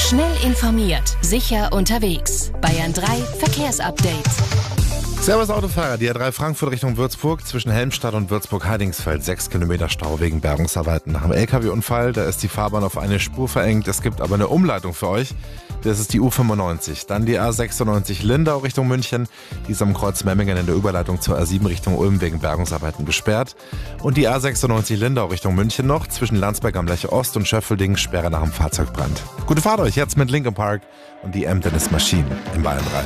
Schnell informiert, sicher unterwegs. Bayern 3 Verkehrsupdate. Servus Autofahrer, die A3 Frankfurt Richtung Würzburg zwischen Helmstadt und Würzburg-Heidingsfeld. 6 Kilometer Stau wegen Bergungsarbeiten nach einem LKW-Unfall. Da ist die Fahrbahn auf eine Spur verengt. Es gibt aber eine Umleitung für euch. Das ist die U95. Dann die A96 Lindau Richtung München. Die ist am Kreuz Memmingen in der Überleitung zur A7 Richtung Ulm wegen Bergungsarbeiten gesperrt. Und die A96 Lindau Richtung München noch zwischen Landsberg am Lech Ost und Schöffelding Sperre nach dem Fahrzeugbrand. Gute Fahrt euch jetzt mit Linkin Park und die Emptiness Machine in Bayern 3.